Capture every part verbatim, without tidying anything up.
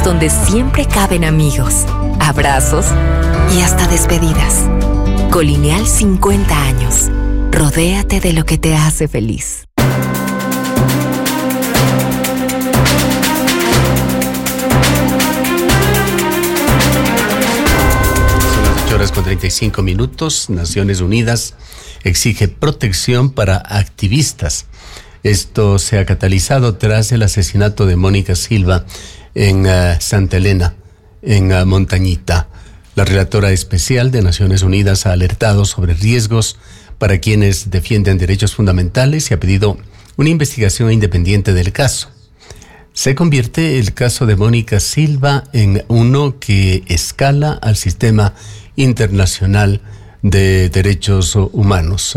donde siempre caben amigos, abrazos y hasta despedidas. Colineal cincuenta años. Rodéate de lo que te hace feliz. Horas con treinta y cinco minutos. Naciones Unidas exige protección para activistas. Esto se ha catalizado tras el asesinato de Mónica Silva en uh, Santa Elena, en uh, Montañita. La relatora especial de Naciones Unidas ha alertado sobre riesgos para quienes defienden derechos fundamentales y ha pedido una investigación independiente del caso. Se convierte el caso de Mónica Silva en uno que escala al sistema internacional de derechos humanos.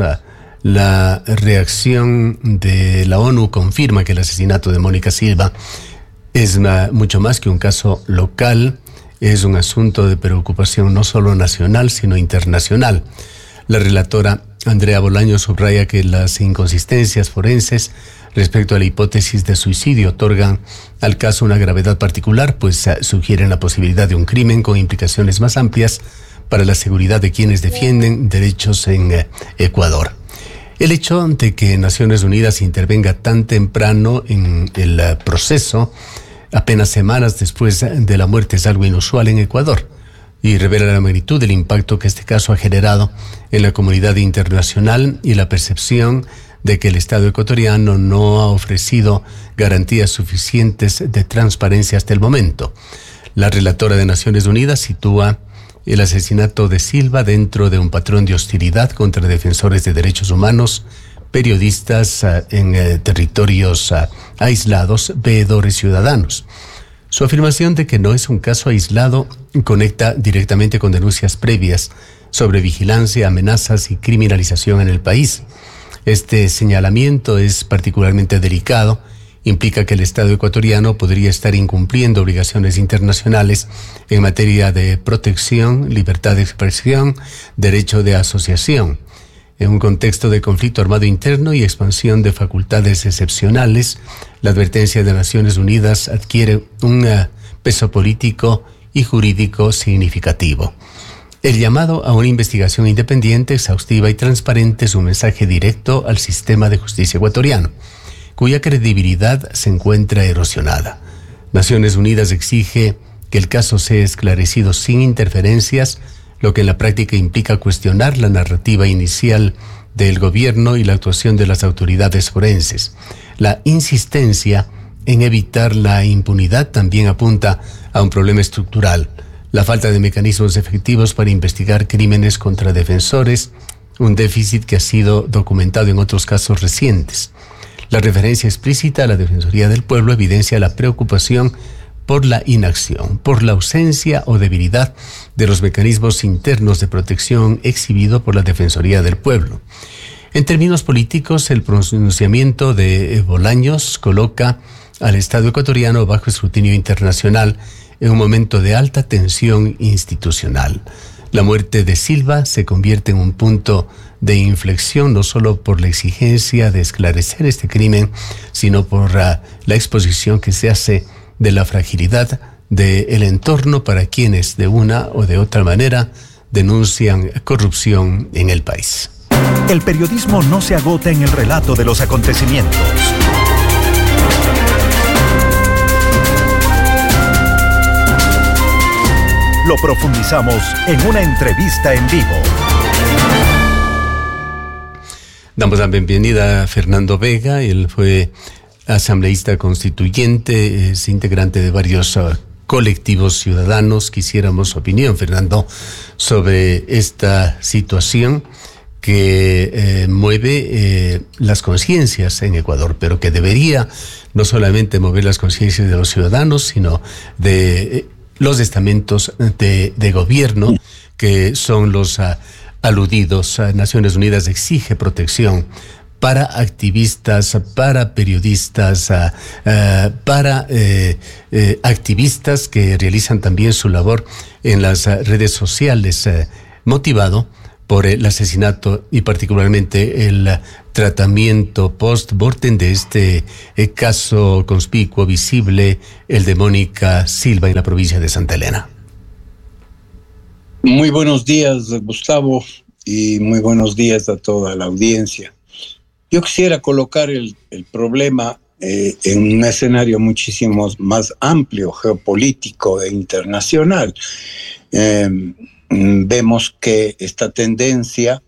La reacción de la ONU confirma que el asesinato de Mónica Silva es mucho más que un caso local, es un asunto de preocupación no solo nacional, sino internacional. La relatora Andrea Bolaño subraya que las inconsistencias forenses respecto a la hipótesis de suicidio otorgan al caso una gravedad particular, pues sugieren la posibilidad de un crimen con implicaciones más amplias para la seguridad de quienes defienden derechos en eh, Ecuador. El hecho de que Naciones Unidas intervenga tan temprano en el uh, proceso, apenas semanas después de la muerte, es algo inusual en Ecuador y revela la magnitud del impacto que este caso ha generado en la comunidad internacional y la percepción de que el Estado ecuatoriano no ha ofrecido garantías suficientes de transparencia hasta el momento. La relatora de Naciones Unidas sitúa el asesinato de Silva dentro de un patrón de hostilidad contra defensores de derechos humanos, periodistas uh, en uh, territorios uh, aislados, veedores ciudadanos. Su afirmación de que no es un caso aislado conecta directamente con denuncias previas sobre vigilancia, amenazas y criminalización en el país. Este señalamiento es particularmente delicado. Implica que el Estado ecuatoriano podría estar incumpliendo obligaciones internacionales en materia de protección, libertad de expresión, derecho de asociación. En un contexto de conflicto armado interno y expansión de facultades excepcionales, la advertencia de Naciones Unidas adquiere un uh, peso político y jurídico significativo. El llamado a una investigación independiente, exhaustiva y transparente es un mensaje directo al sistema de justicia ecuatoriano, cuya credibilidad se encuentra erosionada. Naciones Unidas exige que el caso sea esclarecido sin interferencias, lo que en la práctica implica cuestionar la narrativa inicial del gobierno y la actuación de las autoridades forenses. La insistencia en evitar la impunidad también apunta a un problema estructural: la falta de mecanismos efectivos para investigar crímenes contra defensores, un déficit que ha sido documentado en otros casos recientes. La referencia explícita a la Defensoría del Pueblo evidencia la preocupación por la inacción, por la ausencia o debilidad de los mecanismos internos de protección exhibido por la Defensoría del Pueblo. En términos políticos, el pronunciamiento de Bolaños coloca al Estado ecuatoriano bajo escrutinio internacional en un momento de alta tensión institucional. La muerte de Silva se convierte en un punto de inflexión no solo por la exigencia de esclarecer este crimen, sino por uh, la exposición que se hace de la fragilidad del entorno para quienes de una o de otra manera denuncian corrupción en el país. El periodismo no se agota en el relato de los acontecimientos. Lo profundizamos en una entrevista en vivo. Damos la bienvenida a Fernando Vega. Él fue asambleísta constituyente, es integrante de varios uh, colectivos ciudadanos. Quisiéramos su opinión, Fernando, sobre esta situación que eh, mueve eh, las conciencias en Ecuador, pero que debería no solamente mover las conciencias de los ciudadanos, sino de eh, los estamentos de, de gobierno, que son los uh, aludidos. Uh, Naciones Unidas exige protección para activistas, para periodistas, uh, uh, para eh, eh, activistas que realizan también su labor en las uh, redes sociales, uh, motivado por el asesinato y particularmente el tratamiento post-mortem de este eh, caso conspicuo, visible, el de Mónica Silva en la provincia de Santa Elena. Muy buenos días, Gustavo, y muy buenos días a toda la audiencia. Yo quisiera colocar el, el problema eh, en un escenario muchísimo más amplio, geopolítico e internacional. Eh, vemos que esta tendencia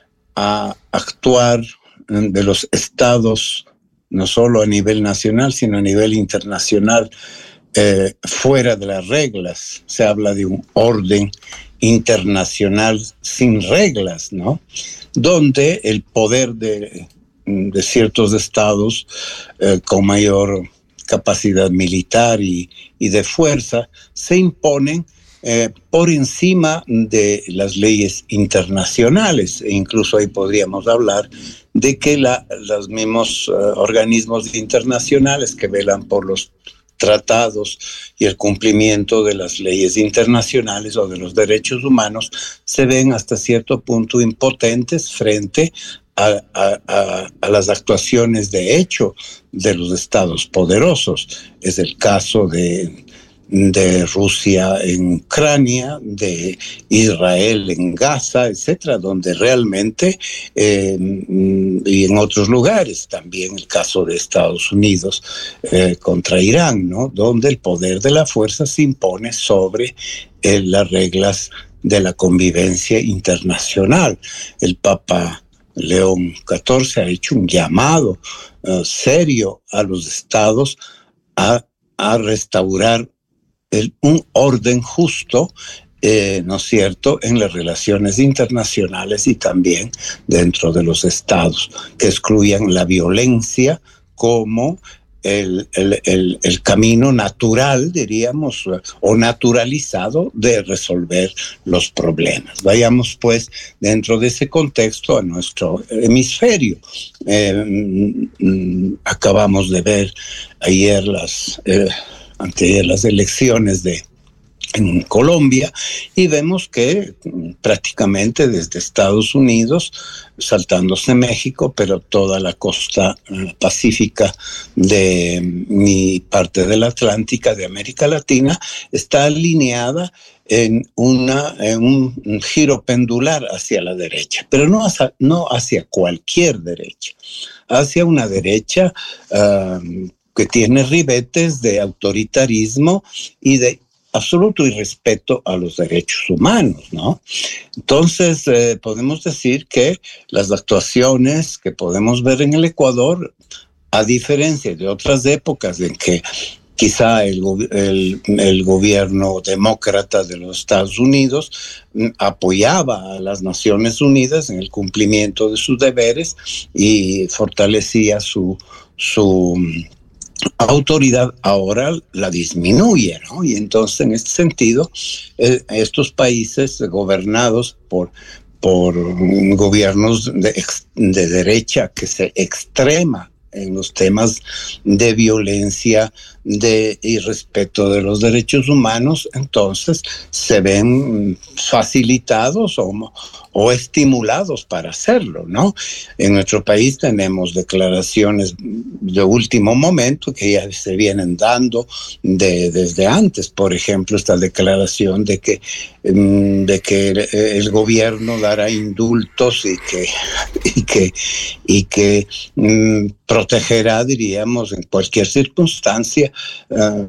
a actuar de los estados, no solo a nivel nacional, sino a nivel internacional, eh, fuera de las reglas. Se habla de un orden internacional sin reglas, ¿no? Donde el poder de, de ciertos estados eh, con mayor capacidad militar y, y de fuerza se imponen eh, por encima de las leyes internacionales. E incluso ahí podríamos hablar de que la, los mismos uh, organismos internacionales que velan por los tratados y el cumplimiento de las leyes internacionales o de los derechos humanos se ven hasta cierto punto impotentes frente a, a, a, a las actuaciones de hecho de los estados poderosos. Es el caso de, de Rusia en Ucrania, de Israel en Gaza, etcétera, donde realmente, eh, y en otros lugares, también el caso de Estados Unidos eh, contra Irán, ¿no? Donde el poder de la fuerza se impone sobre eh, las reglas de la convivencia internacional. El Papa León catorce ha hecho un llamado uh, serio a los estados a, a restaurar El, un orden justo, eh, ¿no es cierto?, en las relaciones internacionales y también dentro de los estados, que excluyan la violencia como el, el, el, el camino natural, diríamos, o naturalizado de resolver los problemas. Vayamos, pues, dentro de ese contexto a nuestro hemisferio. Eh, mm, acabamos de ver ayer las... Eh, ante las elecciones de en Colombia y vemos que prácticamente desde Estados Unidos, saltándose México, pero toda la costa uh, pacífica de mi parte de la Atlántica, de América Latina, está alineada en, una, en un giro pendular hacia la derecha, pero no hacia, no hacia cualquier derecha, hacia una derecha uh, que tiene ribetes de autoritarismo y de absoluto irrespeto a los derechos humanos, ¿no? Entonces, eh, podemos decir que las actuaciones que podemos ver en el Ecuador, a diferencia de otras épocas en que quizá el, el, el gobierno demócrata de los Estados Unidos apoyaba a las Naciones Unidas en el cumplimiento de sus deberes y fortalecía su... su autoridad, ahora la disminuye, ¿no? Y entonces, en este sentido, eh, estos países gobernados por, por gobiernos de, de derecha que se extrema en los temas de violencia, de irrespeto de los derechos humanos, entonces se ven facilitados o, o estimulados para hacerlo, ¿no? En nuestro país tenemos declaraciones de último momento que ya se vienen dando de, desde antes. Por ejemplo, esta declaración de que, de que el, el gobierno dará indultos y que, y que, y que mm, protegerá, diríamos, en cualquier circunstancia Uh,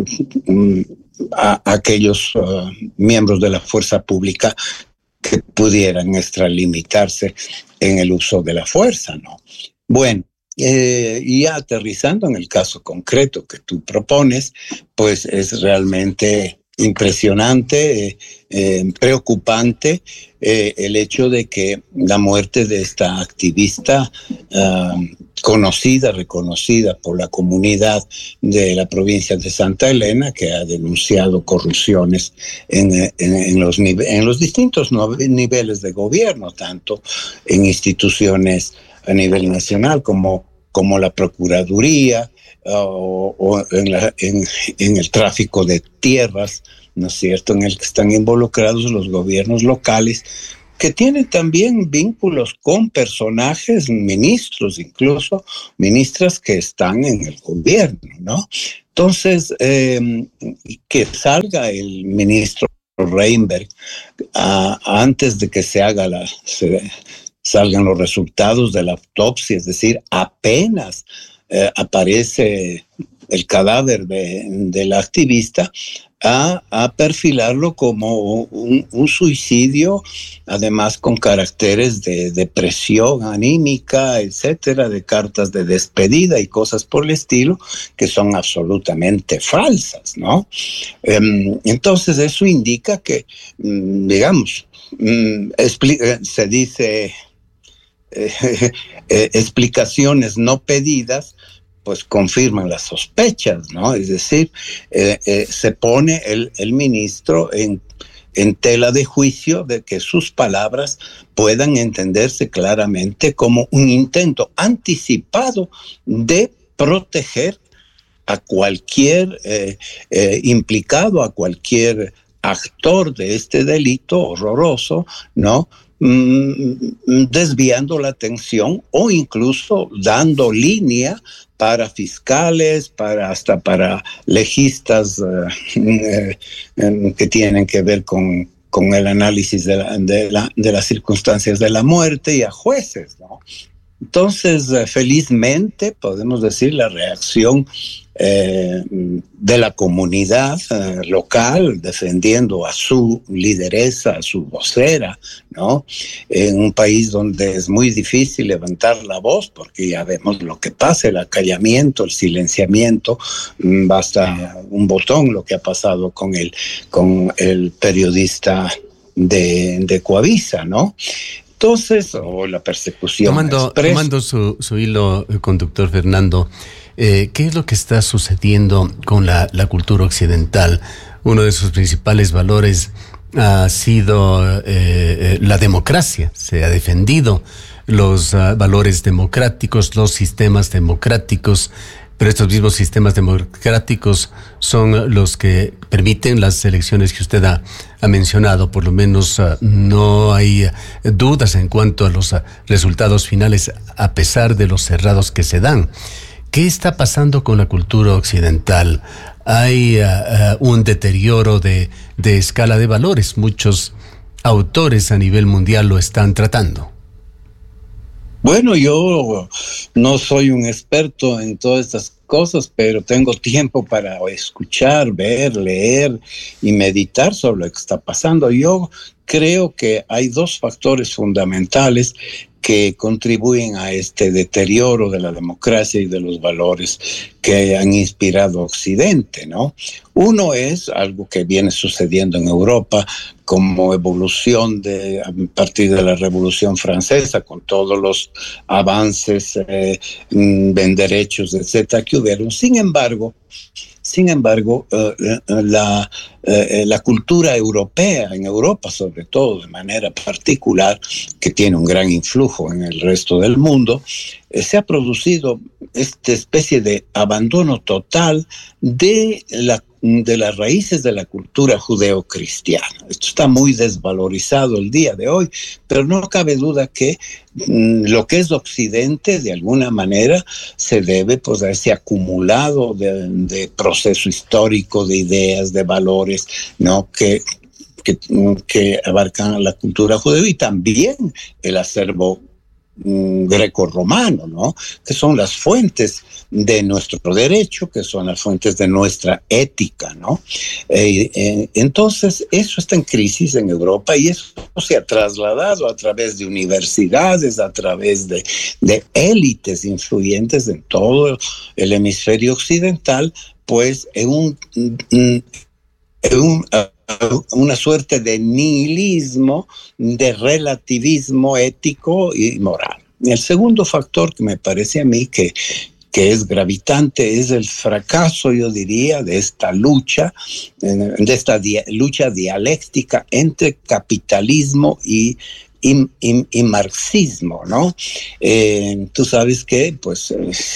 um, a, a aquellos uh, miembros de la fuerza pública que pudieran extralimitarse en el uso de la fuerza, ¿no? Bueno, eh, y aterrizando en el caso concreto que tú propones, pues es realmente impresionante, eh, eh, preocupante eh, el hecho de que la muerte de esta activista uh, conocida, reconocida por la comunidad de la provincia de Santa Elena, que ha denunciado corrupciones en, en, en, los, en los distintos niveles de gobierno, tanto en instituciones a nivel nacional como, como la Procuraduría, o, o en, la, en, en el tráfico de tierras, ¿no es cierto?, en el que están involucrados los gobiernos locales, que tienen también vínculos con personajes, ministros, incluso ministras que están en el gobierno, ¿no? Entonces, eh, que salga el ministro Reinberg uh, antes de que se haga la... Se, salgan los resultados de la autopsia, es decir, apenas eh, aparece el cadáver de, de la activista, a, a perfilarlo como un, un suicidio, además con caracteres de depresión anímica, etcétera, de cartas de despedida y cosas por el estilo, que son absolutamente falsas, ¿no? Eh, entonces eso indica que, digamos, se dice... Eh, eh, explicaciones no pedidas, pues confirman las sospechas, ¿no? Es decir, eh, eh, se pone el, el ministro en, en tela de juicio de que sus palabras puedan entenderse claramente como un intento anticipado de proteger a cualquier eh, eh, implicado, a cualquier actor de este delito horroroso, ¿no? Desviando la atención o incluso dando línea para fiscales, para hasta para legistas eh, eh, que tienen que ver con, con el análisis de, la, de, la, de las circunstancias de la muerte, y a jueces, ¿no? Entonces, eh, felizmente, podemos decir, la reacción eh, de la comunidad eh, local, defendiendo a su lideresa, a su vocera, ¿no? En un país donde es muy difícil levantar la voz, porque ya vemos lo que pasa, el acallamiento, el silenciamiento, basta un botón, lo que ha pasado con el, con el periodista de, de Coavisa, ¿no? Entonces, o oh, la persecución. Tomando, tomando su, su hilo conductor, Fernando, eh, ¿qué es lo que está sucediendo con la, la cultura occidental? Uno de sus principales valores ha sido eh, la democracia. Se ha defendido los uh, valores democráticos, los sistemas democráticos, pero estos mismos sistemas democráticos son los que permiten las elecciones que usted ha, ha mencionado. Por lo menos uh, no hay uh, dudas en cuanto a los uh, resultados finales, a pesar de los cerrados que se dan. ¿Qué está pasando con la cultura occidental? Hay uh, uh, un deterioro de, de escala de valores. Muchos autores a nivel mundial lo están tratando. Bueno, yo no soy un experto en todas estas cosas, pero tengo tiempo para escuchar, ver, leer y meditar sobre lo que está pasando. Yo creo que hay dos factores fundamentales que contribuyen a este deterioro de la democracia y de los valores que han inspirado a Occidente, ¿no? Uno es algo que viene sucediendo en Europa como evolución de, a partir de la Revolución Francesa, con todos los avances eh, en derechos, etcétera, que hubieron. Sin embargo, Sin embargo, uh, la, uh, la cultura europea, en Europa sobre todo, de manera particular, que tiene un gran influjo en el resto del mundo, eh, se ha producido esta especie de abandono total de la de las raíces de la cultura judeo-cristiana. Esto está muy desvalorizado el día de hoy, pero no cabe duda que mm, lo que es Occidente, de alguna manera, se debe pues, a ese acumulado de, de proceso histórico, de ideas, de valores, ¿no? que, que, que abarcan la cultura judeo y también el acervo greco-romano, ¿no? Que son las fuentes de nuestro derecho, que son las fuentes de nuestra ética, ¿no? Eh, eh, entonces, eso está en crisis en Europa y eso se ha trasladado a través de universidades, a través de, de élites influyentes en todo el hemisferio occidental, pues en un... En un una suerte de nihilismo, de relativismo ético y moral. Y el segundo factor que me parece a mí que, que es gravitante es el fracaso, yo diría, de esta lucha, de esta dia- lucha dialéctica entre capitalismo y, y, y, y marxismo, ¿no? Eh, tú sabes que pues,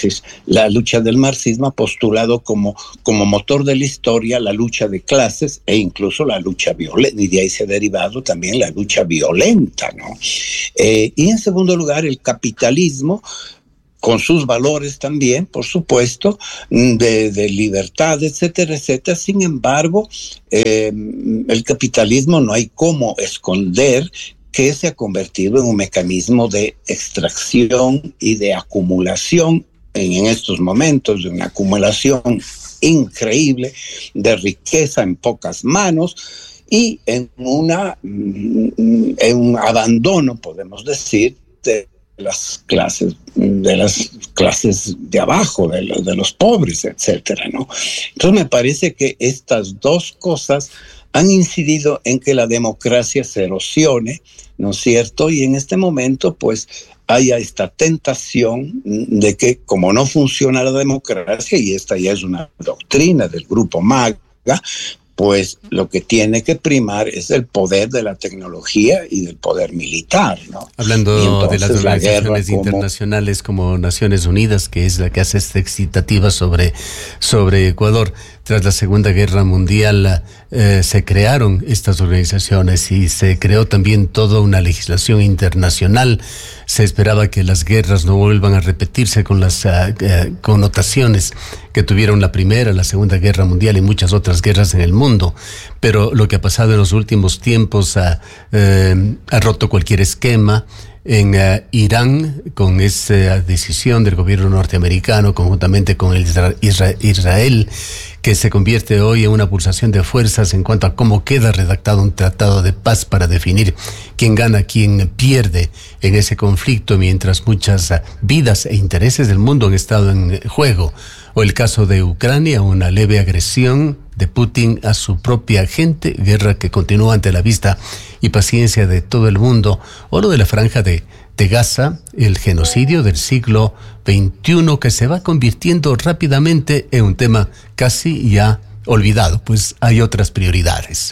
la lucha del marxismo ha postulado como, como motor de la historia la lucha de clases e incluso la lucha violenta, y de ahí se ha derivado también la lucha violenta, ¿no? Eh, y en segundo lugar, el capitalismo, con sus valores también, por supuesto, de, de libertad, etcétera, etcétera. Sin embargo, eh, el capitalismo no hay cómo esconder que se ha convertido en un mecanismo de extracción y de acumulación en, en estos momentos, de una acumulación increíble de riqueza en pocas manos y en, una, en un abandono, podemos decir, de las clases, de las clases de abajo, de los, de los pobres, etcétera, ¿no? Entonces me parece que estas dos cosas han incidido en que la democracia se erosione, ¿no es cierto? Y en este momento, pues, haya esta tentación de que, como no funciona la democracia, y esta ya es una doctrina del grupo MAGA, pues lo que tiene que primar es el poder de la tecnología y del poder militar, ¿no? Hablando de las organizaciones como... internacionales como Naciones Unidas, que es la que hace esta excitativa sobre, sobre Ecuador. Tras la Segunda Guerra Mundial eh, se crearon estas organizaciones y se creó también toda una legislación internacional. Se esperaba que las guerras no vuelvan a repetirse con las uh, uh, connotaciones que tuvieron la Primera, la Segunda Guerra Mundial y muchas otras guerras en el mundo. Pero lo que ha pasado en los últimos tiempos uh, uh, ha roto cualquier esquema. En uh, Irán, con esa decisión del gobierno norteamericano, conjuntamente con el Isra- Isra- Israel, que se convierte hoy en una pulsación de fuerzas en cuanto a cómo queda redactado un tratado de paz para definir quién gana, quién pierde en ese conflicto, mientras muchas uh, vidas e intereses del mundo han estado en juego. O el caso de Ucrania, una leve agresión de Putin a su propia gente, guerra que continúa ante la vista y paciencia de todo el mundo. O lo de la franja de, de Gaza, el genocidio del siglo veintiuno, que se va convirtiendo rápidamente en un tema casi ya olvidado, pues hay otras prioridades.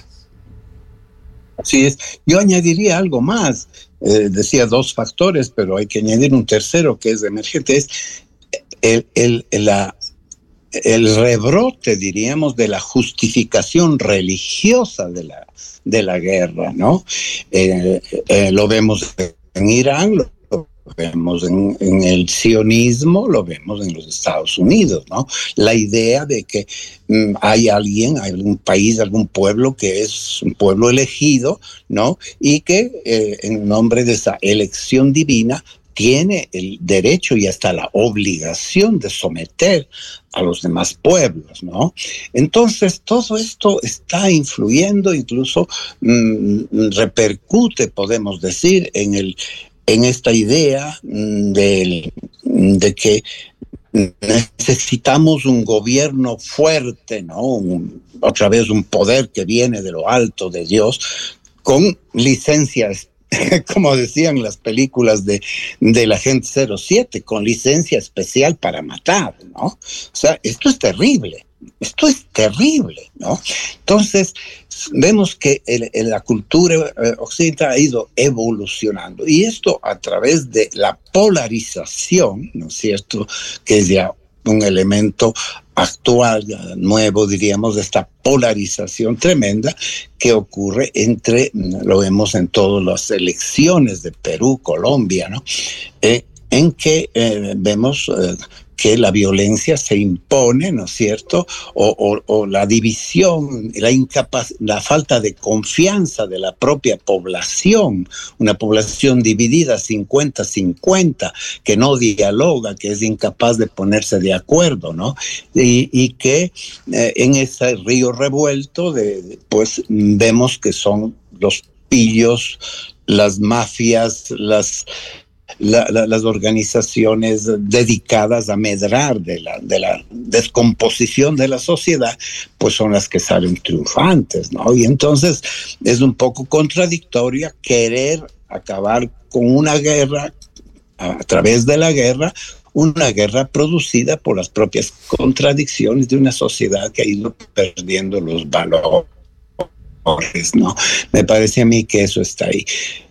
Así es. Yo añadiría algo más. Eh, decía dos factores, pero hay que añadir un tercero que es emergente. Es el, el, la el rebrote, diríamos, de la justificación religiosa de la, de la guerra, ¿no? Eh, eh, lo vemos en Irán, lo vemos en, en el sionismo, lo vemos en los Estados Unidos, ¿no? La idea de que mm, hay alguien, hay algún país, algún pueblo que es un pueblo elegido, ¿no? Y que eh, en nombre de esa elección divina tiene el derecho y hasta la obligación de someter a los demás pueblos, ¿no? Entonces, todo esto está influyendo, incluso mmm, repercute, podemos decir, en, el, en esta idea mmm, de, de que necesitamos un gobierno fuerte, ¿no? Un, otra vez un poder que viene de lo alto de Dios, con licencias, como decían las películas de, de la Agente cero siete, con licencia especial para matar, ¿no? O sea, esto es terrible, esto es terrible, ¿no? Entonces, vemos que el, el, la cultura eh, occidental ha ido evolucionando, y esto a través de la polarización, ¿no es cierto?, que es ya un elemento actual, nuevo, diríamos, de esta polarización tremenda que ocurre entre, lo vemos en todas las elecciones de Perú, Colombia, ¿no? Eh, en que eh, vemos eh, que la violencia se impone, ¿no es cierto? O, o, o la división, la incapaz, la falta de confianza de la propia población, una población dividida cincuenta cincuenta, que no dialoga, que es incapaz de ponerse de acuerdo, ¿no? Y, y que eh, en ese río revuelto, de, pues vemos que son los pillos, las mafias, las... La, la, las organizaciones dedicadas a medrar de la, de la descomposición de la sociedad, pues son las que salen triunfantes, ¿no? Y entonces es un poco contradictorio querer acabar con una guerra, a, a través de la guerra, una guerra producida por las propias contradicciones de una sociedad que ha ido perdiendo los valores, ¿no? Me parece a mí que eso está ahí.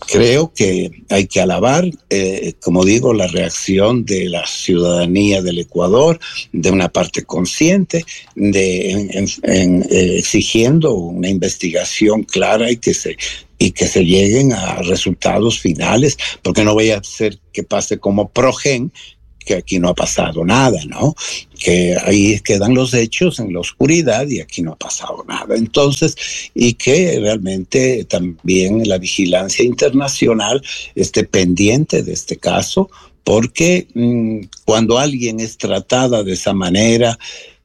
creo que hay que alabar, eh, como digo, la reacción de la ciudadanía del Ecuador, de una parte consciente, de en, en, en, eh, exigiendo una investigación clara y que se y que se lleguen a resultados finales, porque no vaya a ser que pase como Progen, que aquí no ha pasado nada, ¿no? Que ahí quedan los hechos en la oscuridad y aquí no ha pasado nada. Entonces, y que realmente también la vigilancia internacional esté pendiente de este caso, porque mmm, cuando alguien es tratada de esa manera,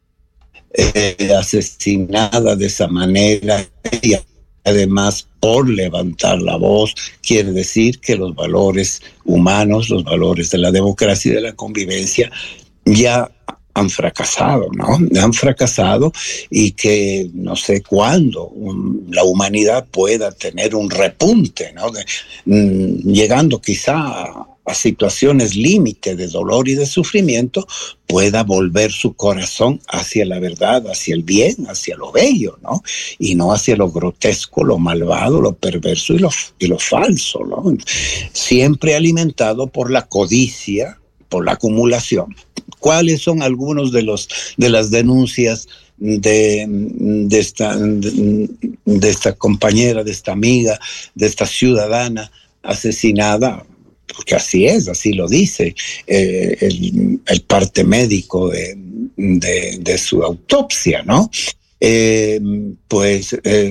eh, asesinada de esa manera, y además por levantar la voz, quiere decir que los valores humanos, los valores de la democracia y de la convivencia ya han fracasado, ¿no? Han fracasado y que no sé cuándo um, la humanidad pueda tener un repunte, ¿no? De, mm, llegando quizá a, a situaciones límite de dolor y de sufrimiento, pueda volver su corazón hacia la verdad, hacia el bien, hacia lo bello, ¿no? Y no hacia lo grotesco, lo malvado, lo perverso y lo, y lo falso, ¿no? Siempre alimentado por la codicia, por la acumulación. ¿Cuáles son algunos de los de las denuncias de, de, esta, de, de esta compañera, de esta amiga, de esta ciudadana asesinada? Porque así es, así lo dice eh, el, el parte médico de, de, de su autopsia, ¿no? Eh, pues eh,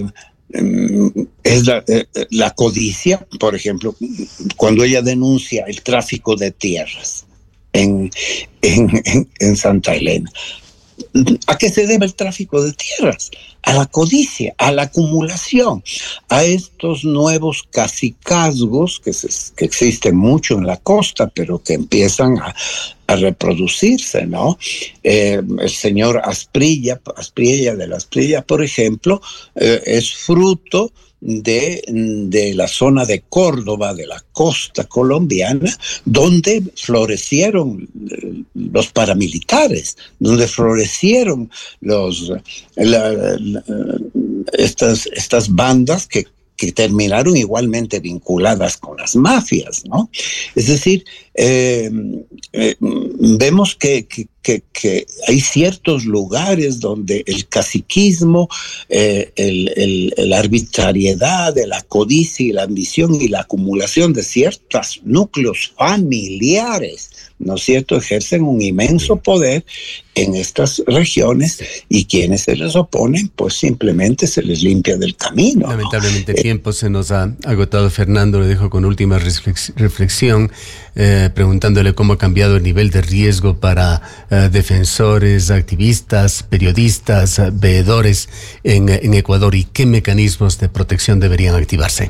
es la, eh, la codicia, por ejemplo, cuando ella denuncia el tráfico de tierras en, en, en, en Santa Elena. ¿A qué se debe el tráfico de tierras? A la codicia, a la acumulación, a estos nuevos cacicazgos que, se, que existen mucho en la costa, pero que empiezan a, a reproducirse, ¿no? Eh, el señor Asprilla, Asprilla de la Asprilla, por ejemplo, eh, es fruto de, de la zona de Córdoba, de la costa colombiana, donde florecieron los paramilitares, donde florecieron los, la, la, estas, estas bandas que, que terminaron igualmente vinculadas con las mafias, ¿no? Es decir, eh, eh, vemos que, que, que, que hay ciertos lugares donde el caciquismo, eh, el, el, la arbitrariedad, la codicia y la ambición y la acumulación de ciertos núcleos familiares, ¿no es cierto?, ejercen un inmenso poder en estas regiones y quienes se les oponen, pues simplemente se les limpia del camino. Lamentablemente el eh, tiempo se nos ha agotado. Fernando, le dejo con última reflex- reflexión, eh, preguntándole cómo ha cambiado el nivel de riesgo para eh, defensores, activistas, periodistas, eh, veedores en, en Ecuador y qué mecanismos de protección deberían activarse.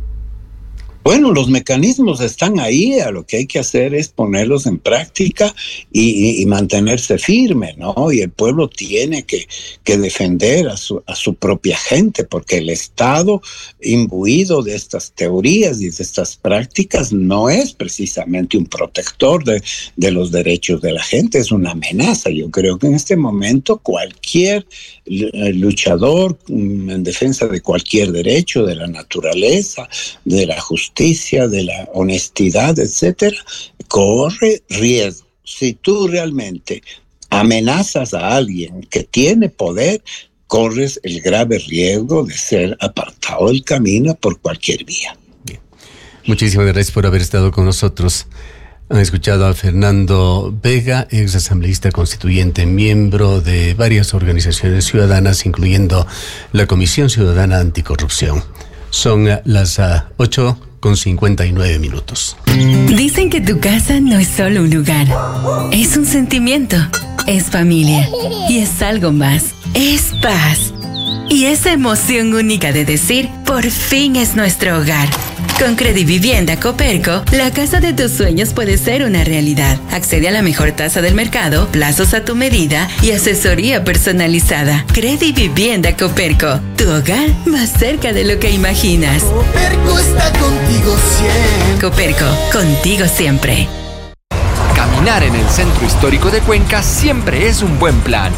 Bueno, los mecanismos están ahí, a lo que hay que hacer es ponerlos en práctica y, y, y mantenerse firme, ¿no? Y el pueblo tiene que, que defender a su, a su propia gente, porque el Estado, imbuido de estas teorías y de estas prácticas, no es precisamente un protector de, de los derechos de la gente, es una amenaza. Yo creo que en este momento cualquier luchador en defensa de cualquier derecho, de la naturaleza, de la justicia, de la honestidad, etcétera, corre riesgo. Si tú realmente amenazas a alguien que tiene poder, corres el grave riesgo de ser apartado del camino por cualquier vía. Bien. Muchísimas gracias por haber estado con nosotros. Han escuchado a Fernando Vega, ex asambleísta constituyente, miembro de varias organizaciones ciudadanas, incluyendo la Comisión Ciudadana Anticorrupción. Son las uh, ocho con cincuenta y nueve minutos. Dicen que tu casa no es solo un lugar, es un sentimiento, es familia y es algo más, es paz. Y esa emoción única de decir, por fin es nuestro hogar. Con Credivivienda Coperco, la casa de tus sueños puede ser una realidad. Accede a la mejor tasa del mercado, plazos a tu medida y asesoría personalizada. Credivivienda Coperco, tu hogar más cerca de lo que imaginas. Coperco está contigo siempre. Coperco, contigo siempre. Caminar en el centro histórico de Cuenca siempre es un buen plan.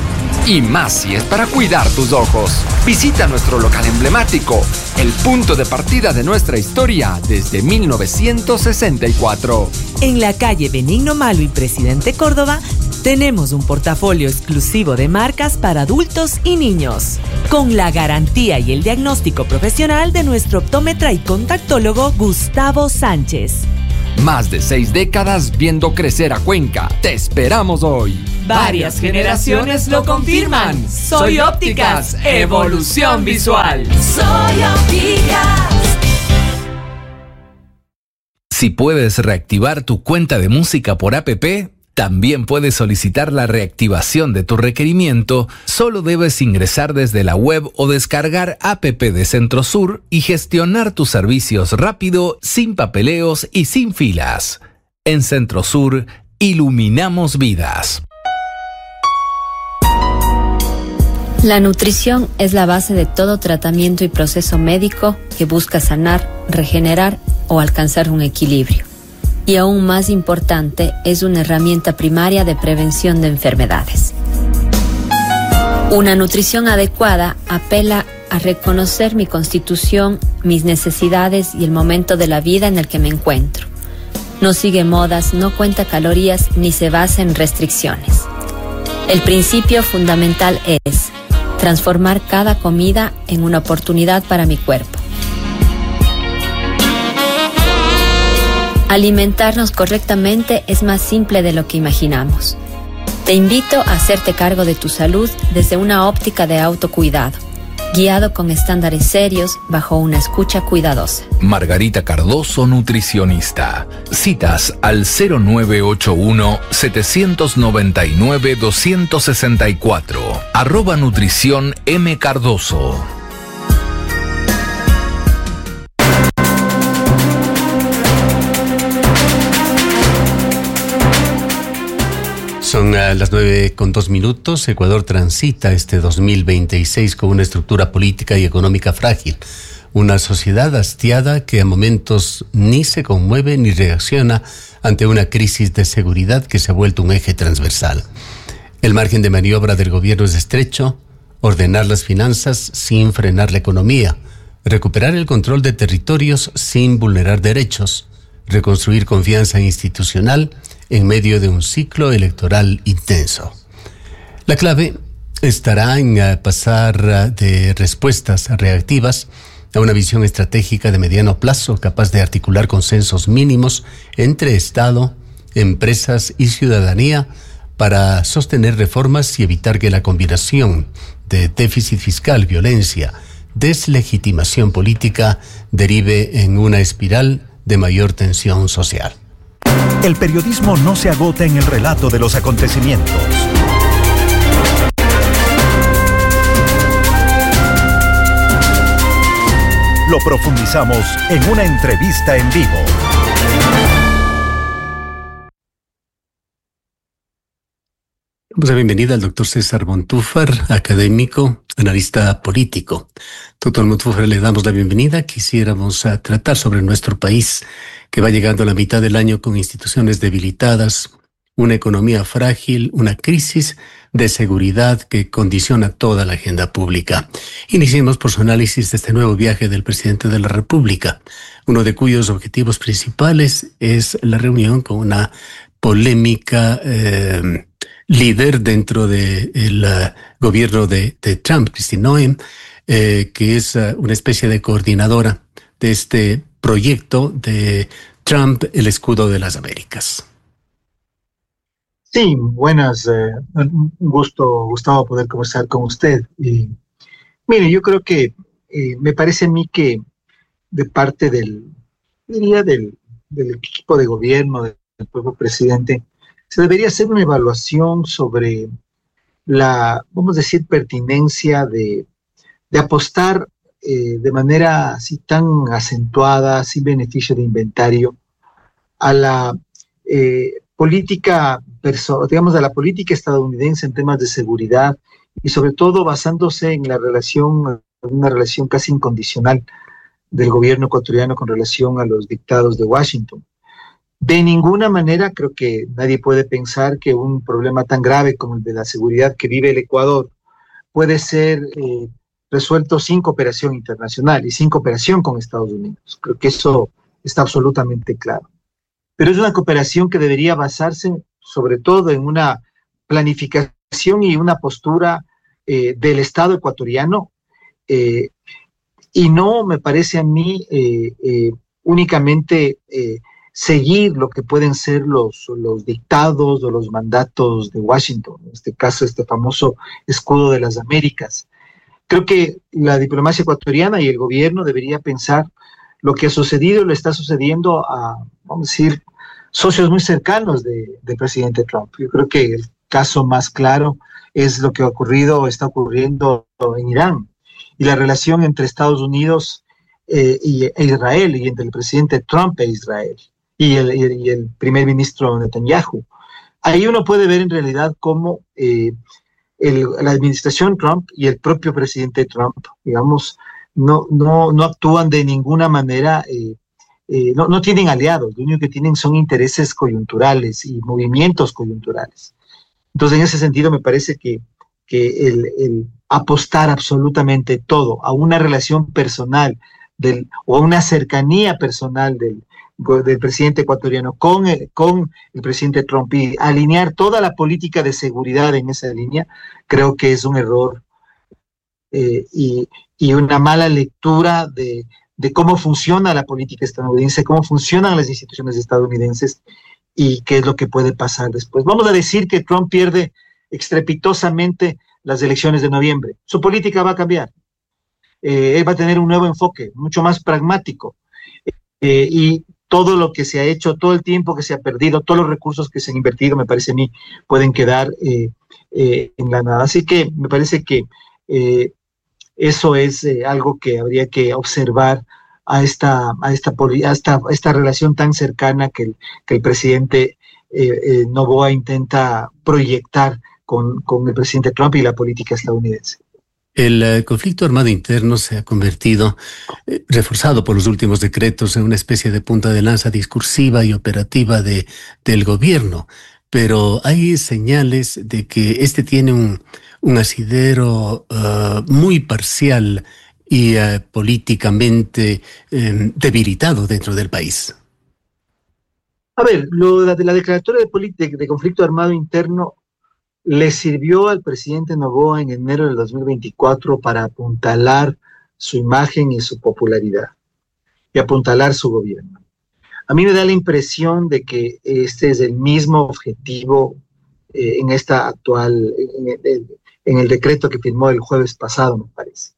Y más si es para cuidar tus ojos. Visita nuestro local emblemático, el punto de partida de nuestra historia desde mil novecientos sesenta y cuatro. En la calle Benigno Malo y Presidente Córdoba, tenemos un portafolio exclusivo de marcas para adultos y niños, con la garantía y el diagnóstico profesional de nuestro optómetra y contactólogo Gustavo Sánchez. Más de seis décadas viendo crecer a Cuenca. Te esperamos hoy. Varias generaciones lo confirman. Soy Ópticas, evolución visual. Soy Ópticas. Si puedes reactivar tu cuenta de música por app, también puedes solicitar la reactivación de tu requerimiento. Solo debes ingresar desde la web o descargar app de Centrosur y gestionar tus servicios rápido, sin papeleos y sin filas. En Centrosur, iluminamos vidas. La nutrición es la base de todo tratamiento y proceso médico que busca sanar, regenerar o alcanzar un equilibrio. Y aún más importante, es una herramienta primaria de prevención de enfermedades. Una nutrición adecuada apela a reconocer mi constitución, mis necesidades y el momento de la vida en el que me encuentro. No sigue modas, no cuenta calorías ni se basa en restricciones. El principio fundamental es transformar cada comida en una oportunidad para mi cuerpo. Alimentarnos correctamente es más simple de lo que imaginamos. Te invito a hacerte cargo de tu salud desde una óptica de autocuidado, guiado con estándares serios bajo una escucha cuidadosa. Margarita Cardoso, nutricionista. Citas al cero nueve ocho uno, siete nueve nueve, dos seis cuatro. Arroba nutrición M. Cardoso. Son uh, las nueve con dos minutos. Ecuador transita este dos mil veintiséis con una estructura política y económica frágil. Una sociedad hastiada que a momentos ni se conmueve ni reacciona ante una crisis de seguridad que se ha vuelto un eje transversal. El margen de maniobra del gobierno es estrecho: ordenar las finanzas sin frenar la economía, recuperar el control de territorios sin vulnerar derechos, reconstruir confianza institucional en medio de un ciclo electoral intenso. La clave estará en uh, pasar uh, de respuestas reactivas a una visión estratégica de mediano plazo capaz de articular consensos mínimos entre Estado, empresas y ciudadanía para sostener reformas y evitar que la combinación de déficit fiscal, violencia, deslegitimación política derive en una espiral de mayor tensión social. El periodismo no se agota en el relato de los acontecimientos. Lo profundizamos en una entrevista en vivo. Damos la bienvenida al doctor César Montúfar, académico, analista político. Doctor Montúfar, le damos la bienvenida. Quisiéramos uh, tratar sobre nuestro país, que va llegando a la mitad del año con instituciones debilitadas, una economía frágil, una crisis de seguridad que condiciona toda la agenda pública. Iniciemos por su análisis de este nuevo viaje del presidente de la República, uno de cuyos objetivos principales es la reunión con una polémica eh, líder dentro del de uh, gobierno de, de Trump, Kristi Noem, eh, que es uh, una especie de coordinadora de este proyecto de Trump, el escudo de las Américas. Sí, buenas. Eh, un gusto, Gustavo, poder conversar con usted. Y, mire, yo creo que eh, me parece a mí que de parte del, diría del, del equipo de gobierno, del propio presidente, se debería hacer una evaluación sobre la, vamos a decir, pertinencia de, de apostar eh, de manera así tan acentuada, sin beneficio de inventario, a la eh, política, perso- digamos, a la política estadounidense en temas de seguridad y sobre todo basándose en la relación, una relación casi incondicional del gobierno ecuatoriano con relación a los dictados de Washington. De ninguna manera creo que nadie puede pensar que un problema tan grave como el de la seguridad que vive el Ecuador puede ser eh, resuelto sin cooperación internacional y sin cooperación con Estados Unidos. Creo que eso está absolutamente claro. Pero es una cooperación que debería basarse sobre todo en una planificación y una postura eh, del Estado ecuatoriano, eh, y no me parece a mí eh, eh, únicamente eh, seguir lo que pueden ser los, los dictados o los mandatos de Washington, en este caso este famoso escudo de las Américas. Creo que la diplomacia ecuatoriana y el gobierno debería pensar lo que ha sucedido y lo está sucediendo a, vamos a decir, socios muy cercanos de, del presidente Trump. Yo creo que el caso más claro es lo que ha ocurrido o está ocurriendo en Irán y la relación entre Estados Unidos eh, y, e Israel, y entre el presidente Trump e Israel y el, y el, y el primer ministro Netanyahu. Ahí uno puede ver en realidad cómo eh, el, la administración Trump y el propio presidente Trump, digamos, no, no, no actúan de ninguna manera, eh, eh, no, no tienen aliados, lo único que tienen son intereses coyunturales y movimientos coyunturales. Entonces, en ese sentido, me parece que, que el, el apostar absolutamente todo a una relación personal del, o a una cercanía personal del, del presidente ecuatoriano con el, con el presidente Trump y alinear toda la política de seguridad en esa línea, creo que es un error eh, y, y una mala lectura de, de cómo funciona la política estadounidense, cómo funcionan las instituciones estadounidenses y qué es lo que puede pasar después. Vamos a decir que Trump pierde estrepitosamente las elecciones de noviembre. Su política va a cambiar. Eh, él va a tener un nuevo enfoque, mucho más pragmático. Eh, y todo lo que se ha hecho, todo el tiempo que se ha perdido, todos los recursos que se han invertido, me parece a mí, pueden quedar eh, eh, en la nada. Así que me parece que eh, eso es eh, algo que habría que observar a esta, a esta, a esta, a esta relación tan cercana que el, que el presidente eh, eh, Noboa intenta proyectar con, con el presidente Trump y la política estadounidense. El uh, conflicto armado interno se ha convertido, eh, reforzado por los últimos decretos, en una especie de punta de lanza discursiva y operativa de, del gobierno. Pero hay señales de que este tiene un, un asidero uh, muy parcial y uh, políticamente eh, debilitado dentro del país. A ver, lo de la declaratoria de, de, de conflicto armado interno le sirvió al presidente Noboa en enero del dos mil veinticuatro para apuntalar su imagen y su popularidad y apuntalar su gobierno. A mí me da la impresión de que este es el mismo objetivo eh, en esta actual, en el, en el decreto que firmó el jueves pasado, me parece.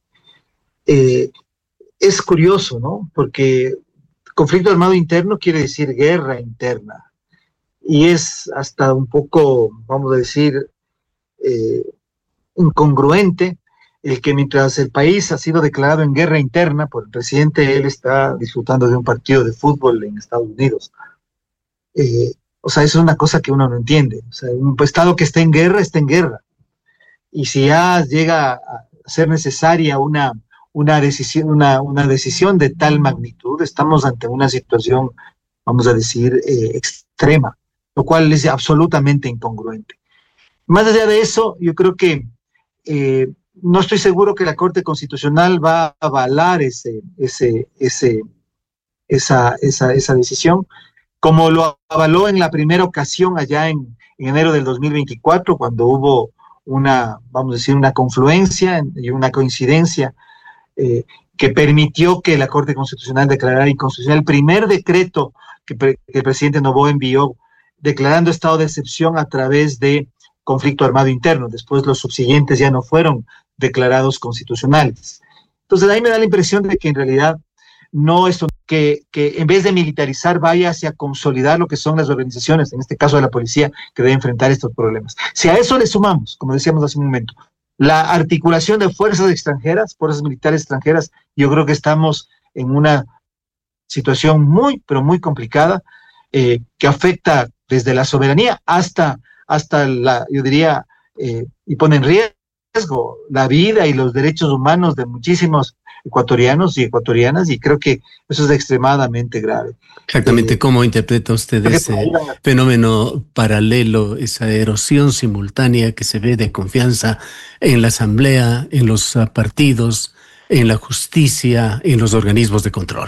Eh, es curioso, ¿no? Porque conflicto armado interno quiere decir guerra interna. Y es hasta un poco, vamos a decir, eh, incongruente el que mientras el país ha sido declarado en guerra interna por el presidente, él está disfrutando de un partido de fútbol en Estados Unidos. Eh, o sea, eso es una cosa que uno no entiende. O sea, un estado que está en guerra, está en guerra. Y si ya llega a ser necesaria una, una, decisión, una, una decisión de tal magnitud, estamos ante una situación, vamos a decir, eh, extrema, lo cual es absolutamente incongruente. Más allá de eso, yo creo que eh, no estoy seguro que la Corte Constitucional va a avalar ese, ese, ese, esa, esa, esa decisión, como lo avaló en la primera ocasión allá en, en enero del dos mil veinticuatro, cuando hubo una, vamos a decir, una confluencia y una coincidencia eh, que permitió que la Corte Constitucional declarara inconstitucional el primer decreto que, pre, que el presidente Noboa envió declarando estado de excepción a través de conflicto armado interno. Después los subsiguientes ya no fueron declarados constitucionales. Entonces ahí me da la impresión de que en realidad no es que, que en vez de militarizar vaya hacia consolidar lo que son las organizaciones, en este caso de la policía, que debe enfrentar estos problemas. Si a eso le sumamos, como decíamos hace un momento, la articulación de fuerzas extranjeras, fuerzas militares extranjeras, yo creo que estamos en una situación muy, pero muy complicada, eh, que afecta desde la soberanía hasta, hasta la, yo diría, eh, y pone en riesgo riesgo la vida y los derechos humanos de muchísimos ecuatorianos y ecuatorianas, y creo que eso es extremadamente grave. Exactamente, eh, ¿cómo interpreta usted ese a... fenómeno paralelo, esa erosión simultánea que se ve de confianza en la Asamblea, en los uh, partidos, en la justicia, en los organismos de control?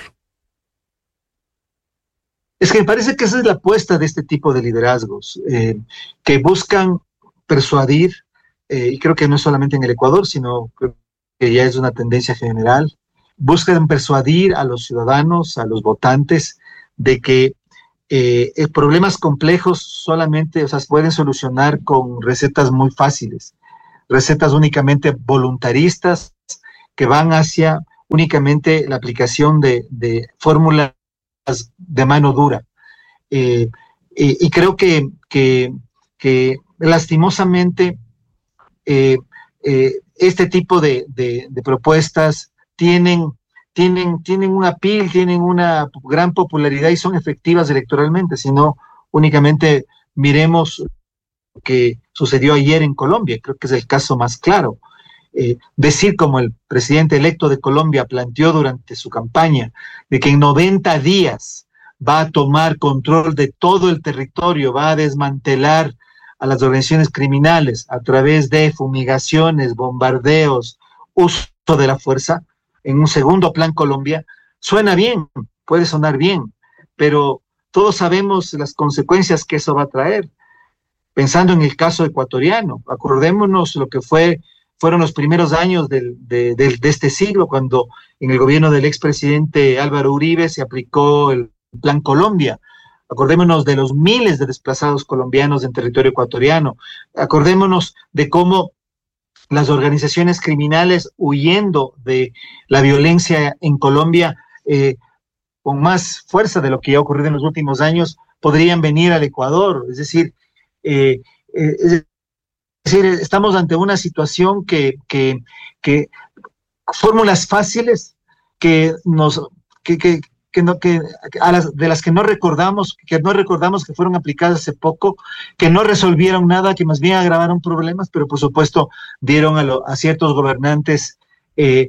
Es que me parece que esa es la apuesta de este tipo de liderazgos, eh, que buscan persuadir, eh, y creo que no es solamente en el Ecuador, sino creo que ya es una tendencia general, buscan persuadir a los ciudadanos, a los votantes, de que eh, problemas complejos solamente, o sea, pueden solucionar con recetas muy fáciles, recetas únicamente voluntaristas que van hacia únicamente la aplicación de, de fórmulas de mano dura. Eh, y, y creo que, que, que lastimosamente eh, eh, este tipo de, de, de propuestas tienen, tienen, tienen un appeal, tienen una gran popularidad y son efectivas electoralmente, sino únicamente miremos lo que sucedió ayer en Colombia, creo que es el caso más claro. Eh, decir como el presidente electo de Colombia planteó durante su campaña, de que en noventa días va a tomar control de todo el territorio, va a desmantelar a las organizaciones criminales a través de fumigaciones, bombardeos, uso de la fuerza, en un segundo plan Colombia, suena bien, puede sonar bien, pero todos sabemos las consecuencias que eso va a traer. Pensando en el caso ecuatoriano, acordémonos lo que fue, fueron los primeros años del, de, de, de este siglo, cuando en el gobierno del expresidente Álvaro Uribe se aplicó el Plan Colombia. Acordémonos de los miles de desplazados colombianos en territorio ecuatoriano. Acordémonos de cómo las organizaciones criminales, huyendo de la violencia en Colombia, eh, con más fuerza de lo que ya ha ocurrido en los últimos años, podrían venir al Ecuador. Es decir, eh, eh, es decir, estamos ante una situación que, que, que fórmulas fáciles que nos... Que, que, que no, que a las, de las que no recordamos, que no recordamos que fueron aplicadas hace poco, que no resolvieron nada, que más bien agravaron problemas, pero por supuesto dieron a, lo, a ciertos gobernantes eh,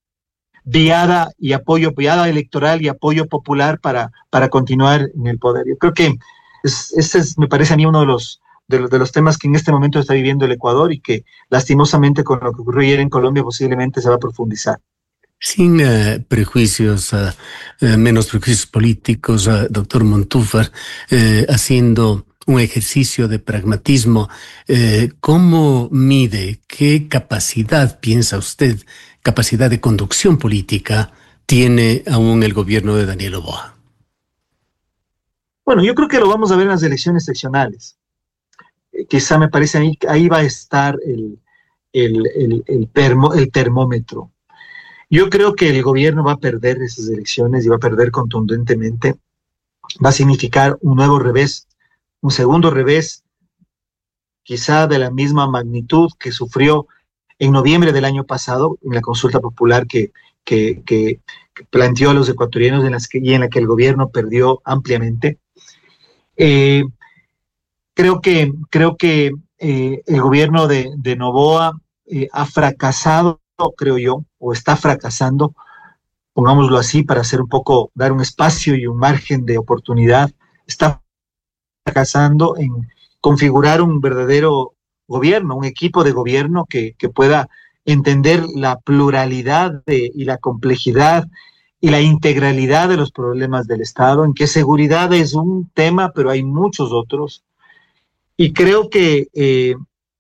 viada y apoyo, viada electoral y apoyo popular para, para continuar en el poder. Yo creo que es, ese es, me parece a mí uno de los, de los de los temas que en este momento está viviendo el Ecuador y que lastimosamente con lo que ocurrió ayer en Colombia posiblemente se va a profundizar. Sin uh, prejuicios, uh, uh, menos prejuicios políticos, uh, doctor Montúfar, uh, haciendo un ejercicio de pragmatismo, uh, ¿cómo mide, qué capacidad piensa usted, capacidad de conducción política tiene aún el gobierno de Daniel Noboa? Bueno, yo creo que lo vamos a ver en las elecciones seccionales. Eh, quizá me parece a mí que ahí va a estar el, el, el, el, termo, el termómetro. Yo creo que el gobierno va a perder esas elecciones y va a perder contundentemente. Va a significar un nuevo revés, un segundo revés, quizá de la misma magnitud que sufrió en noviembre del año pasado, en la consulta popular que, que, que, que planteó a los ecuatorianos en las que, y en la que el gobierno perdió ampliamente. Eh, creo que, creo que eh, el gobierno de, de Noboa eh, ha fracasado, creo yo, o está fracasando, pongámoslo así, para hacer un poco, dar un espacio y un margen de oportunidad, está fracasando en configurar un verdadero gobierno, un equipo de gobierno que, que pueda entender la pluralidad de, y la complejidad y la integralidad de los problemas del Estado, en que seguridad es un tema, pero hay muchos otros. Y creo que eh,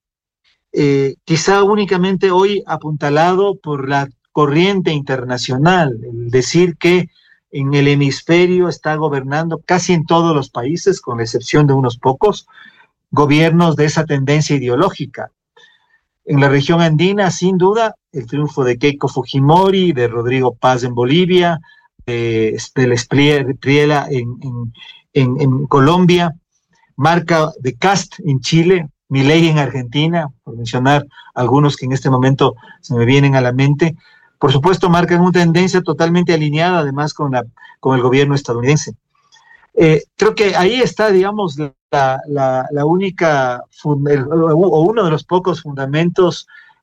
Eh, quizá únicamente hoy apuntalado por la corriente internacional, el decir que en el hemisferio está gobernando casi en todos los países, con la excepción de unos pocos, gobiernos de esa tendencia ideológica. En la región andina, sin duda, el triunfo de Keiko Fujimori, de Rodrigo Paz en Bolivia, de, de Espriella en, en, en, en Colombia, marca de Kast en Chile, Milei en Argentina, por mencionar algunos que en este momento se me vienen a la mente, por supuesto marcan una tendencia totalmente alineada además con, la, con el gobierno estadounidense. Eh, creo que ahí está, digamos, la, la, la única, el, o uno de los pocos fundamentos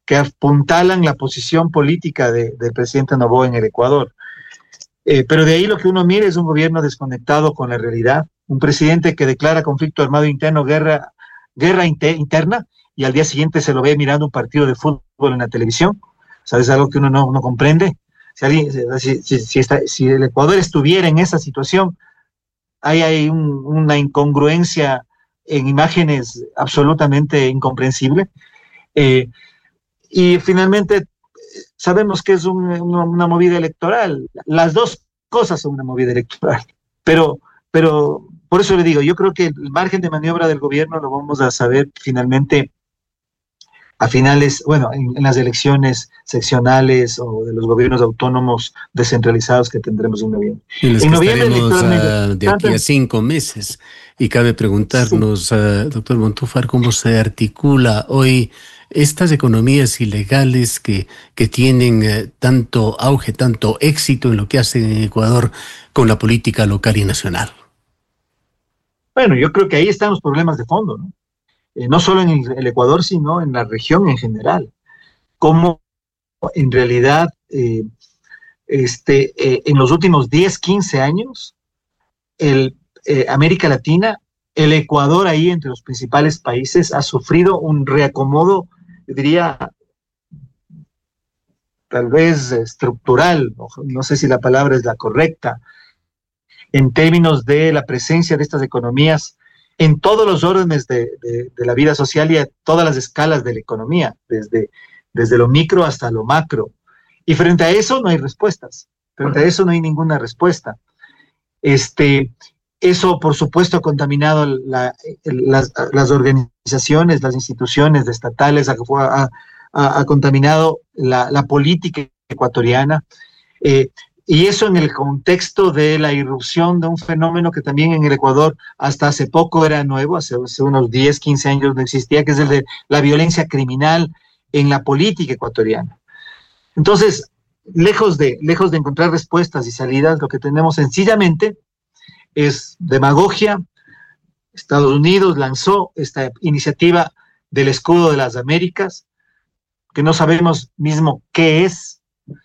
que apuntalan la posición política de, del presidente Noboa en el Ecuador. Eh, pero de ahí lo que uno mira es un gobierno desconectado con la realidad, un presidente que declara conflicto armado interno, guerra, guerra inter, interna, y al día siguiente se lo ve mirando un partido de fútbol en la televisión. O sea, es algo que uno no, no comprende. Si, alguien, si, si, si, está, si el Ecuador estuviera en esa situación, ahí hay un, una incongruencia en imágenes absolutamente incomprensible. Eh, y finalmente sabemos que es un, una, una movida electoral. Las dos cosas son una movida electoral. Pero, pero por eso le digo, yo creo que el margen de maniobra del gobierno lo vamos a saber finalmente a finales, bueno, en, en las elecciones seccionales o de los gobiernos autónomos descentralizados que tendremos en noviembre. En los en que noviembre estaremos electoralmente, uh, de aquí a cinco meses. Y cabe preguntarnos, sí. uh, doctor Montúfar, ¿cómo se articula hoy estas economías ilegales que, que tienen uh, tanto auge, tanto éxito en lo que hacen en Ecuador con la política local y nacional? Bueno, yo creo que ahí están los problemas de fondo, ¿no? Eh, no solo en el Ecuador, sino en la región en general. Cómo en realidad eh, este, eh, en los últimos diez, quince años, el, eh, América Latina, el Ecuador ahí entre los principales países, ha sufrido un reacomodo, yo diría, tal vez estructural, no, no sé si la palabra es la correcta, en términos de la presencia de estas economías en todos los órdenes de, de, de la vida social y a todas las escalas de la economía, desde, desde lo micro hasta lo macro. Y frente a eso no hay respuestas, frente a eso no hay ninguna respuesta. Este, eso, por supuesto, ha contaminado la, las, las organizaciones, las instituciones estatales, ha, ha, ha contaminado la, la política ecuatoriana. Eh, Y eso en el contexto de la irrupción de un fenómeno que también en el Ecuador hasta hace poco era nuevo, hace, hace unos diez, quince años no existía, que es el de la violencia criminal en la política ecuatoriana. Entonces, lejos de, lejos de encontrar respuestas y salidas, lo que tenemos sencillamente es demagogia. Estados Unidos lanzó esta iniciativa del escudo de las Américas, que no sabemos mismo qué es.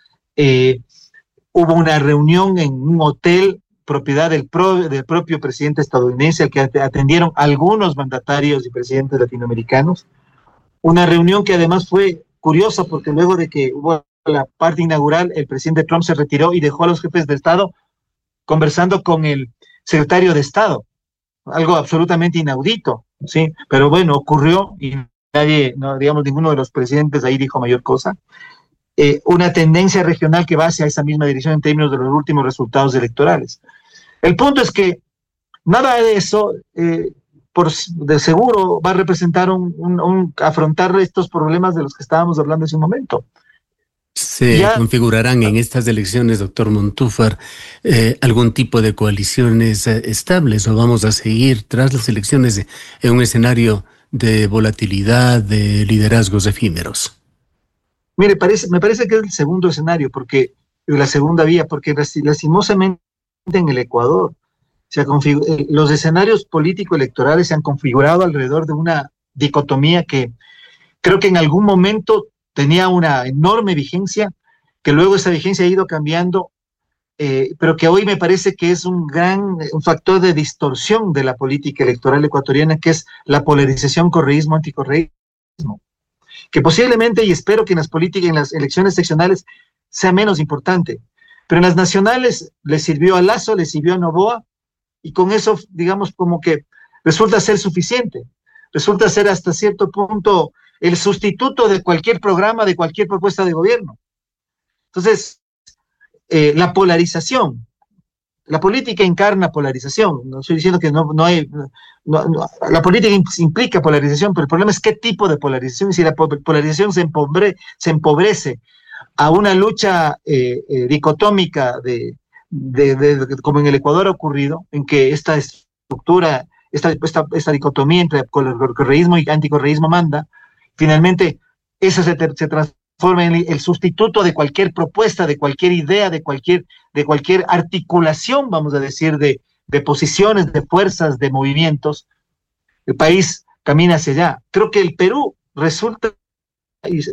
Eh, Hubo una reunión en un hotel, propiedad del, pro, del propio presidente estadounidense, al que atendieron algunos mandatarios y presidentes latinoamericanos. Una reunión que además fue curiosa porque luego de que hubo la parte inaugural, el presidente Trump se retiró y dejó a los jefes de Estado conversando con el secretario de Estado. Algo absolutamente inaudito, ¿sí? Pero bueno, ocurrió y nadie, no, digamos, ninguno de los presidentes ahí dijo mayor cosa. Eh, una tendencia regional que va hacia esa misma dirección en términos de los últimos resultados electorales. El punto es que nada de eso, eh, por de seguro, va a representar un, un, un afrontar estos problemas de los que estábamos hablando hace un momento. ¿Se ya configurarán en estas elecciones, doctor Montúfar, eh, algún tipo de coaliciones eh, estables o vamos a seguir tras las elecciones en un escenario de volatilidad, de liderazgos efímeros? Mire, parece, me parece que es el segundo escenario, porque la segunda vía, porque lastimosamente en el Ecuador se ha los escenarios político-electorales se han configurado alrededor de una dicotomía que creo que en algún momento tenía una enorme vigencia, que luego esa vigencia ha ido cambiando, eh, pero que hoy me parece que es un gran un factor de distorsión de la política electoral ecuatoriana, que es la polarización correísmo-anticorreísmo. Que posiblemente, y espero que en las políticas, en las elecciones seccionales, sea menos importante. Pero en las nacionales le sirvió a Lasso, le sirvió a Noboa, y con eso, digamos, como que resulta ser suficiente. Resulta ser hasta cierto punto el sustituto de cualquier programa, de cualquier propuesta de gobierno. Entonces, eh, la polarización, la política encarna polarización. No estoy diciendo que no, no hay... No, no, la política implica polarización, pero el problema es qué tipo de polarización. Y si la polarización se, empobre, se empobrece a una lucha eh, eh, dicotómica de, de, de, de, como en el Ecuador ha ocurrido, en que esta estructura, esta, esta, esta dicotomía entre correísmo y anticorreísmo manda, finalmente eso se, se transforma en el sustituto de cualquier propuesta, de cualquier idea, de cualquier, de cualquier articulación, vamos a decir, de de posiciones, de fuerzas, de movimientos. El país camina hacia allá. Creo que el Perú resulta,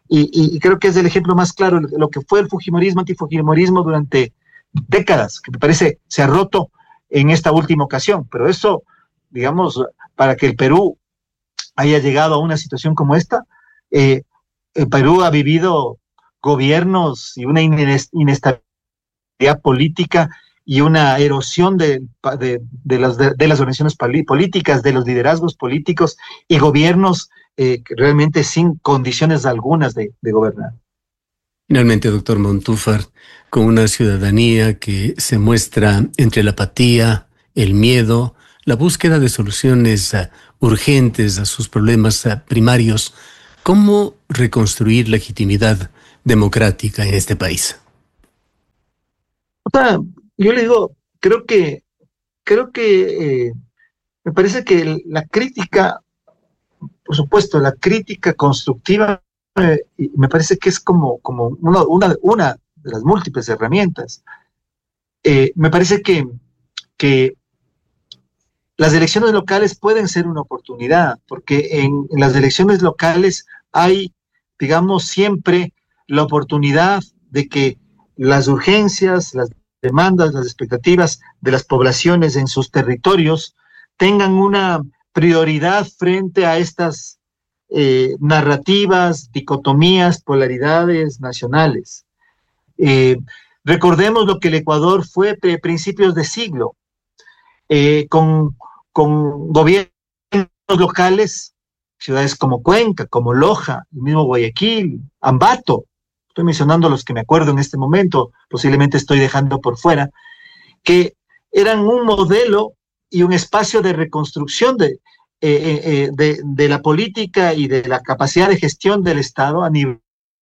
Y, y, y creo que es el ejemplo más claro de lo que fue el fujimorismo, antifujimorismo durante décadas, que me parece se ha roto en esta última ocasión. Pero eso, digamos, para que el Perú haya llegado a una situación como esta, eh, el Perú ha vivido gobiernos y una inestabilidad política y una erosión de, de, de, las, de, de las organizaciones políticas, de los liderazgos políticos y gobiernos eh, realmente sin condiciones algunas de, de gobernar. Finalmente, doctor Montúfar, con una ciudadanía que se muestra entre la apatía, el miedo, la búsqueda de soluciones uh, urgentes a sus problemas uh, primarios, ¿cómo reconstruir legitimidad democrática en este país? O sea, yo le digo, creo que, creo que eh, me parece que la crítica, por supuesto, la crítica constructiva, eh, me parece que es como, como una, una, una de las múltiples herramientas. Eh, me parece que, que las elecciones locales pueden ser una oportunidad, porque en, en las elecciones locales hay, digamos, siempre la oportunidad de que las urgencias, las demandas, las expectativas de las poblaciones en sus territorios tengan una prioridad frente a estas eh, narrativas, dicotomías, polaridades nacionales. Eh, recordemos lo que el Ecuador fue a principios de siglo, eh, con, con gobiernos locales, ciudades como Cuenca, como Loja, el mismo Guayaquil, Ambato. Estoy mencionando los que me acuerdo en este momento, posiblemente estoy dejando por fuera, que eran un modelo y un espacio de reconstrucción de, eh, eh, de, de la política y de la capacidad de gestión del Estado a nivel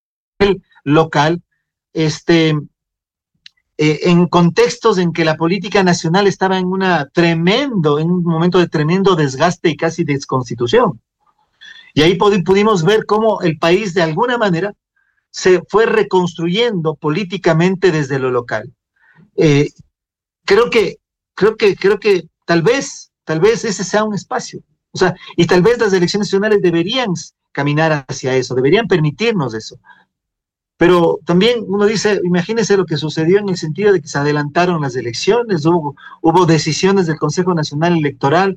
local, este, eh, en contextos en que la política nacional estaba en una tremendo, en un momento de tremendo desgaste y casi desconstitución. Y ahí pudimos ver cómo el país de alguna manera se fue reconstruyendo políticamente desde lo local. Eh, creo que, creo que, creo que tal vez, tal vez ese sea un espacio. O sea, y tal vez las elecciones nacionales deberían caminar hacia eso, deberían permitirnos eso. Pero también uno dice, imagínense lo que sucedió en el sentido de que se adelantaron las elecciones, hubo, hubo decisiones del Consejo Nacional Electoral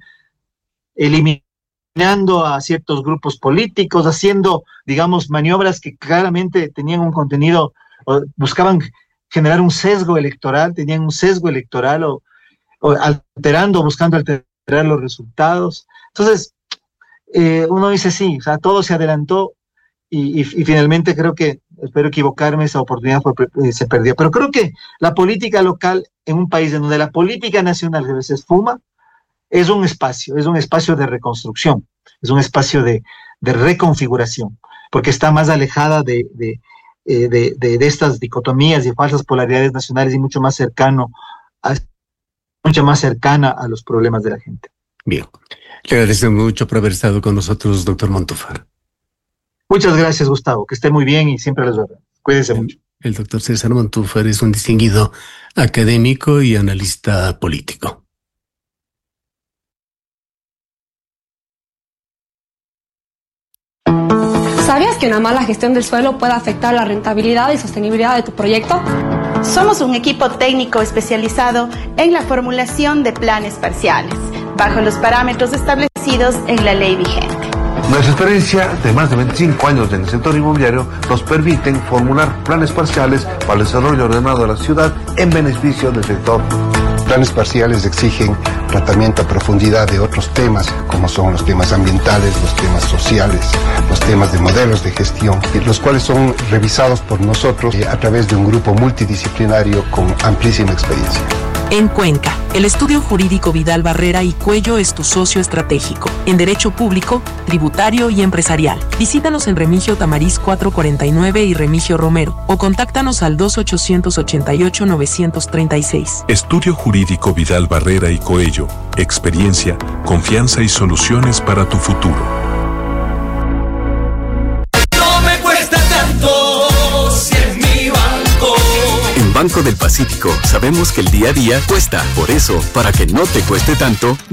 eliminando a ciertos grupos políticos, haciendo, digamos, maniobras que claramente tenían un contenido, o buscaban generar un sesgo electoral, tenían un sesgo electoral, o, o alterando, buscando alterar los resultados. Entonces, eh, uno dice sí, o sea, todo se adelantó y, y, y finalmente creo que, espero equivocarme, esa oportunidad fue, eh, se perdió. Pero creo que la política local en un país en donde la política nacional a veces fuma, es un espacio, es un espacio de reconstrucción, es un espacio de, de reconfiguración, porque está más alejada de, de, de, de, de estas dicotomías y falsas polaridades nacionales y mucho más cercano, a, mucho más cercana a los problemas de la gente. Bien, le agradecemos mucho por haber estado con nosotros, doctor Montúfar. Muchas gracias, Gustavo, que esté muy bien y siempre les veo. Cuídense el, mucho. El doctor César Montúfar es un distinguido académico y analista político. ¿Sabías que una mala gestión del suelo puede afectar la rentabilidad y sostenibilidad de tu proyecto? Somos un equipo técnico especializado en la formulación de planes parciales, bajo los parámetros establecidos en la ley vigente. Nuestra experiencia de más de veinticinco años en el sector inmobiliario nos permiten formular planes parciales para el desarrollo ordenado de la ciudad en beneficio del sector. Planes parciales exigen tratamiento a profundidad de otros temas, como son los temas ambientales, los temas sociales, los temas de modelos de gestión, los cuales son revisados por nosotros a través de un grupo multidisciplinario con amplísima experiencia. En Cuenca, el estudio jurídico Vidal Barrera y Cuello es tu socio estratégico en derecho público, tributario y empresarial. Visítanos en Remigio Tamariz cuatrocientos cuarenta y nueve y Remigio Romero o contáctanos al dos ochocientos ochenta y ocho novecientos treinta y seis. Estudio jurídico Vidal Barrera y Coello. Experiencia, confianza y soluciones para tu futuro. No me cuesta tanto si es mi banco. En Banco del Pacífico sabemos que el día a día cuesta. Por eso, para que no te cueste tanto,